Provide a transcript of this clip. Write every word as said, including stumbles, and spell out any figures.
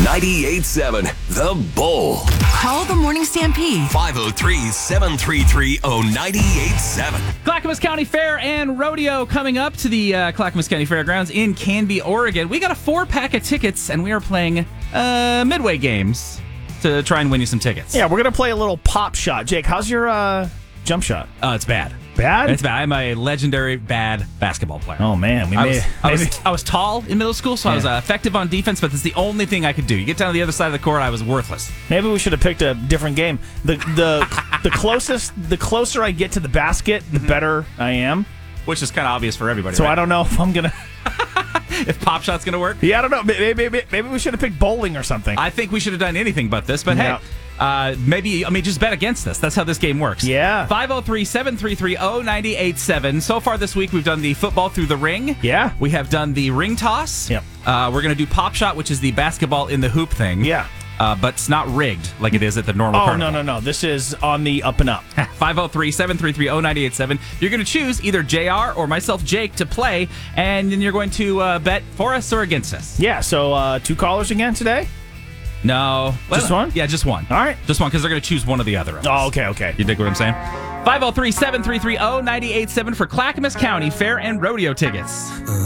ninety-eight seven The Bull. Call the Morning Stampede. five oh three, seven three three, oh nine eight seven. Clackamas County Fair and Rodeo coming up to the uh, Clackamas County Fairgrounds in Canby, Oregon. We got a four-pack of tickets, and we are playing uh, Midway games to try and win you some tickets. Yeah, we're going to play a little pop shot. Jake, how's your uh, jump shot? Uh, it's bad. Bad? It's bad. I'm a legendary bad basketball player. Oh, man. We I, may, was, I, maybe, was, I was tall in middle school, so I was Yeah. uh, effective on defense, but that's the only thing I could do. You get down to the other side of the court, I was worthless. maybe we should have picked a different game. The the the closest the closer I get to the basket, the better I am. Which is kind of obvious for everybody. So right? I don't know if I'm going to... if Pop Shot's going to work. Yeah, I don't know. Maybe, maybe, maybe we should have picked bowling or something. I think we should have done anything but this, but Yeah. hey, uh, maybe, I mean, just bet against this. That's how this game works. Yeah. five oh three, seven three three, oh nine eight seven. So far this week, we've done the football through the ring. Yeah. We have done the ring toss. Yep. Uh, we're going to do Pop Shot, which is the basketball in the hoop thing. Yeah. Uh, but it's not rigged like it is at the normal Oh, carnival. no, no, no. This is on the up and up. five oh three, seven three three, oh nine eight seven. You're going to choose either J R or myself, Jake, to play, and then you're going to uh, bet for us or against us. Yeah, so uh, two callers again today? No. Just one? Yeah, just one. All right. Just one, because they're going to choose one or the other of us. Oh, okay, okay. You dig what I'm saying? five oh three, seven three three, oh nine eight seven for Clackamas County Fair and Rodeo tickets.